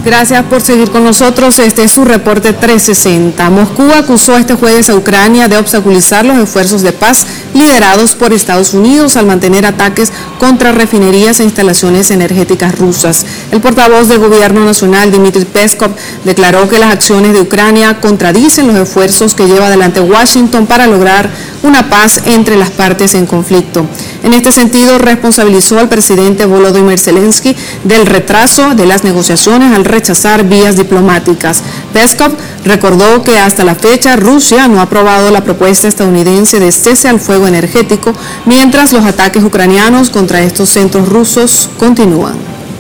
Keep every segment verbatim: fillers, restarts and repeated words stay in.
Gracias por seguir con nosotros. Este es su reporte trescientos sesenta. Moscú acusó este jueves a Ucrania de obstaculizar los esfuerzos de paz liderados por Estados Unidos al mantener ataques contra refinerías e instalaciones energéticas rusas. El portavoz del Gobierno Nacional, Dmitry Peskov, declaró que las acciones de Ucrania contradicen los esfuerzos que lleva adelante Washington para lograr una paz entre las partes en conflicto. En este sentido, responsabilizó al presidente Volodymyr Zelensky del retraso de las negociaciones al rechazar vías diplomáticas. Peskov recordó que hasta la fecha Rusia no ha aprobado la propuesta estadounidense de cese al fuego energético, mientras los ataques ucranianos contra estos centros rusos continúan.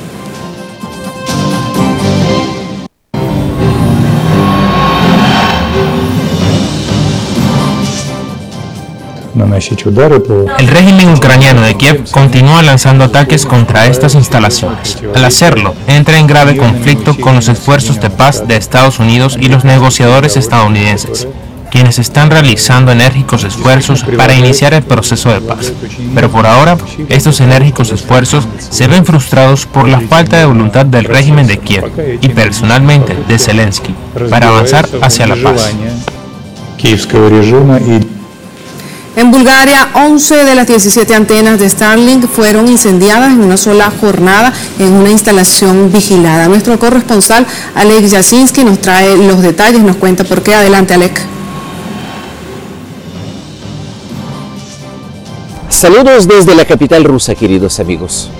El régimen ucraniano de Kiev continúa lanzando ataques contra estas instalaciones. Al hacerlo, entra en grave conflicto con los esfuerzos de paz de Estados Unidos y los negociadores estadounidenses, quienes están realizando enérgicos esfuerzos para iniciar el proceso de paz. Pero por ahora, estos enérgicos esfuerzos se ven frustrados por la falta de voluntad del régimen de Kiev y personalmente de Zelensky para avanzar hacia la paz. En Bulgaria, once de las diecisiete antenas de Starlink fueron incendiadas en una sola jornada en una instalación vigilada. Nuestro corresponsal, Alek Yasinski, nos trae los detalles, nos cuenta por qué. Adelante, Alek. Saludos desde la capital rusa, queridos amigos.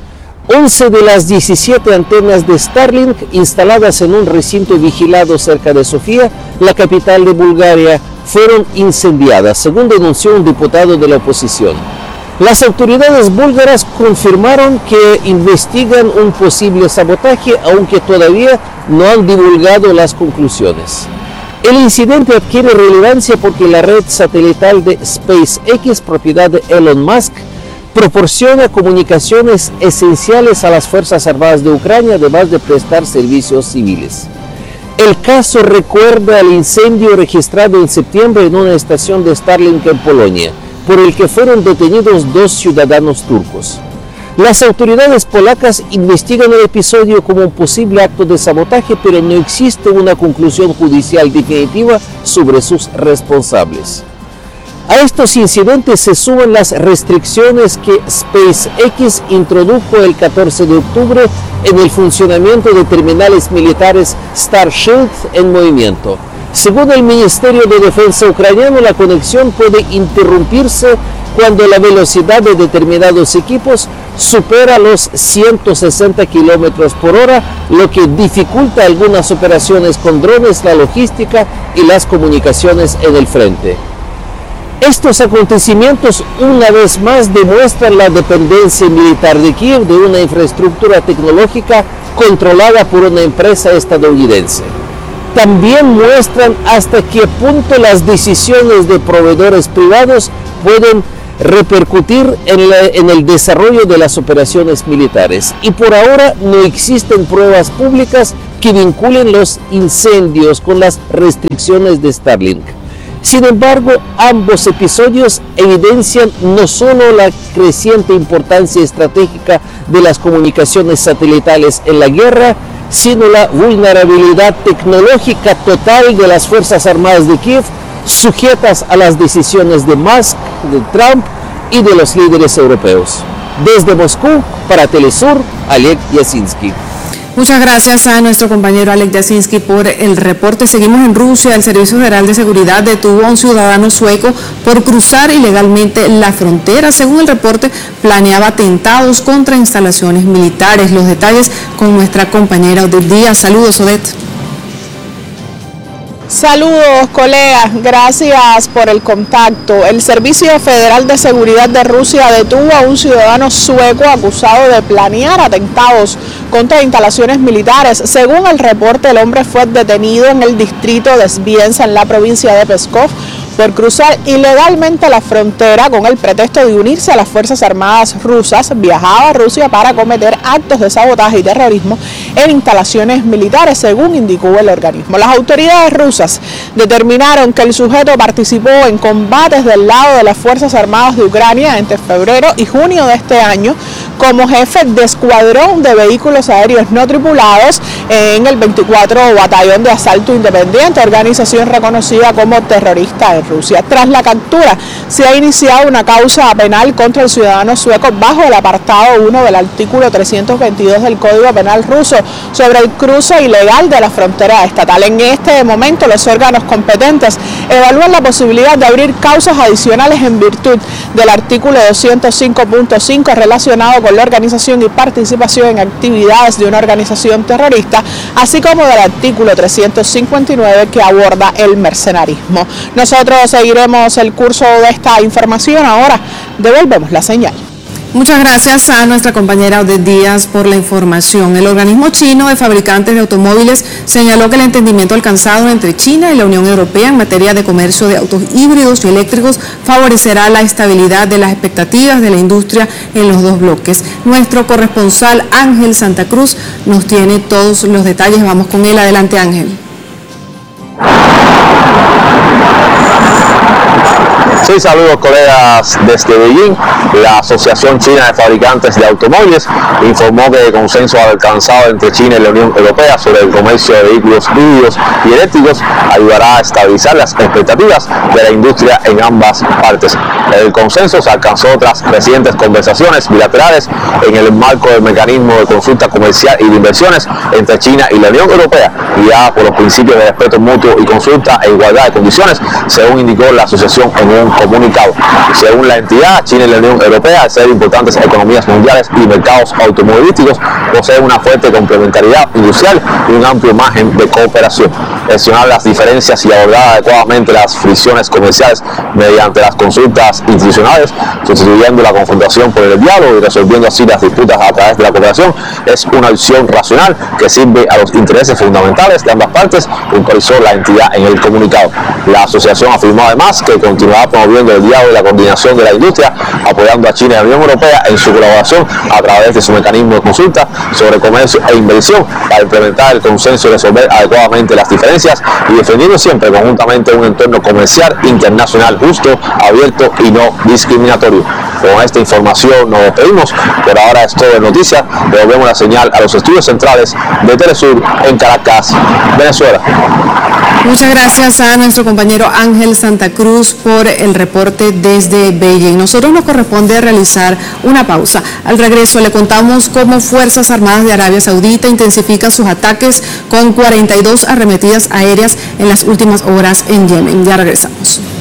once de las diecisiete antenas de Starlink instaladas en un recinto vigilado cerca de Sofía, la capital de Bulgaria, fueron incendiadas, según denunció un diputado de la oposición. Las autoridades búlgaras confirmaron que investigan un posible sabotaje, aunque todavía no han divulgado las conclusiones. El incidente adquiere relevancia porque la red satelital de SpaceX, propiedad de Elon Musk, proporciona comunicaciones esenciales a las Fuerzas Armadas de Ucrania, además de prestar servicios civiles. El caso recuerda al incendio registrado en septiembre en una estación de Starlink en Polonia, por el que fueron detenidos dos ciudadanos turcos. Las autoridades polacas investigan el episodio como un posible acto de sabotaje, pero no existe una conclusión judicial definitiva sobre sus responsables. A estos incidentes se suman las restricciones que SpaceX introdujo el catorce de octubre en el funcionamiento de terminales militares Starshield en movimiento. Según el Ministerio de Defensa ucraniano, la conexión puede interrumpirse cuando la velocidad de determinados equipos supera los ciento sesenta kilómetros por hora, lo que dificulta algunas operaciones con drones, la logística y las comunicaciones en el frente. Estos acontecimientos una vez más demuestran la dependencia militar de Kiev de una infraestructura tecnológica controlada por una empresa estadounidense. También muestran hasta qué punto las decisiones de proveedores privados pueden repercutir en, la, en el desarrollo de las operaciones militares. Y por ahora no existen pruebas públicas que vinculen los incendios con las restricciones de Starlink. Sin embargo, ambos episodios evidencian no solo la creciente importancia estratégica de las comunicaciones satelitales en la guerra, sino la vulnerabilidad tecnológica total de las Fuerzas Armadas de Kiev, sujetas a las decisiones de Musk, de Trump y de los líderes europeos. Desde Moscú, para Telesur, Alek Yasinski. Muchas gracias a nuestro compañero Alek Yasinski por el reporte. Seguimos en Rusia. El Servicio Federal de Seguridad detuvo a un ciudadano sueco por cruzar ilegalmente la frontera. Según el reporte, planeaba atentados contra instalaciones militares. Los detalles con nuestra compañera Odette Díaz. Saludos, Odette. Saludos, colegas, gracias por el contacto. El Servicio Federal de Seguridad de Rusia detuvo a un ciudadano sueco acusado de planear atentados contra instalaciones militares. Según el reporte, el hombre fue detenido en el distrito de Svienza, en la provincia de Pskov, por cruzar ilegalmente la frontera con el pretexto de unirse a las Fuerzas Armadas rusas. Viajaba a Rusia para cometer actos de sabotaje y terrorismo en instalaciones militares, según indicó el organismo. Las autoridades rusas determinaron que el sujeto participó en combates del lado de las Fuerzas Armadas de Ucrania entre febrero y junio de este año como jefe de escuadrón de vehículos aéreos no tripulados en el veinticuatro Batallón de Asalto Independiente, organización reconocida como terrorista en Rusia. Tras la captura, se ha iniciado una causa penal contra el ciudadano sueco bajo el apartado uno del artículo trescientos veintidós del Código Penal ruso sobre el cruce ilegal de la frontera estatal. En este momento, los órganos competentes evalúan la posibilidad de abrir causas adicionales en virtud del artículo doscientos cinco punto cinco relacionado con la organización y participación en actividades de una organización terrorista, así como del artículo trescientos cincuenta y nueve que aborda el mercenarismo. Nosotros seguiremos el curso de esta información. Ahora devolvemos la señal. Muchas gracias a nuestra compañera Odette Díaz por la información. El organismo chino de fabricantes de automóviles señaló que el entendimiento alcanzado entre China y la Unión Europea en materia de comercio de autos híbridos y eléctricos favorecerá la estabilidad de las expectativas de la industria en los dos bloques. Nuestro corresponsal Ángel Santa Cruz nos tiene todos los detalles. Vamos con él. Adelante, Ángel. Sí, saludos colegas desde Beijing. La Asociación China de Fabricantes de Automóviles informó que el consenso alcanzado entre China y la Unión Europea sobre el comercio de vehículos híbridos y eléctricos ayudará a estabilizar las expectativas de la industria en ambas partes. El consenso se alcanzó tras recientes conversaciones bilaterales en el marco del mecanismo de consulta comercial y de inversiones entre China y la Unión Europea, guiada por los principios de respeto mutuo y consulta e igualdad de condiciones, según indicó la asociación en un comunicado. Según la entidad, China y la Unión Europea, al ser importantes economías mundiales y mercados automovilísticos, poseen una fuerte complementariedad industrial y un amplio margen de cooperación. Gestionar las diferencias y abordar adecuadamente las fricciones comerciales mediante las consultas institucionales, sustituyendo la confrontación por el diálogo y resolviendo así las disputas a través de la cooperación, es una opción racional que sirve a los intereses fundamentales de ambas partes, puntualizó la entidad en el comunicado. La asociación afirmó además que continuará promoviendo el diálogo y la coordinación de la industria, apoyando a China y a la Unión Europea en su colaboración a través de su mecanismo de consulta sobre comercio e inversión para implementar el consenso y resolver adecuadamente las diferencias y defendiendo siempre conjuntamente un entorno comercial internacional justo, abierto y no discriminatorio. Con esta información nos despedimos. Por ahora es todo en noticias. Devolvemos la señal a los estudios centrales de Telesur en Caracas, Venezuela. Muchas gracias a nuestro compañero Ángel Santa Cruz por el reporte desde Beijing. Nosotros nos corresponde realizar una pausa. Al regreso le contamos cómo Fuerzas Armadas de Arabia Saudita intensifican sus ataques con cuarenta y dos arremetidas aéreas en las últimas horas en Yemen. Ya regresamos.